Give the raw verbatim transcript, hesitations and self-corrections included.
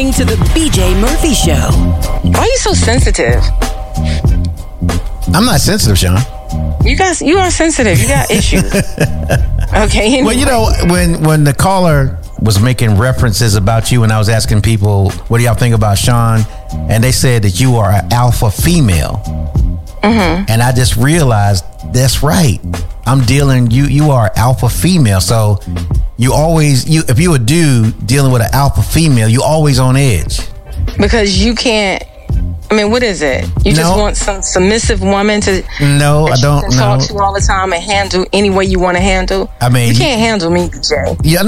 listening to the B J Murphy Show. Why are you so sensitive? I'm not sensitive, Sean. You guys, you are sensitive. You got issues. Okay. Anyway. Well, you know, when when the caller was making references about you, and I was asking people, what do y'all think about Sean? And they said that you are an alpha female. Mm-hmm. And I just realized that's right. I'm dealing, you you are alpha female. So you always, you if you a dude dealing with an alpha female, you always on edge. Because you can't, I mean, what is it? You No. just want some submissive woman to No, that I don't you can talk know. to all the time and handle any way you want to handle? I mean, you can't handle me, B J. Yeah,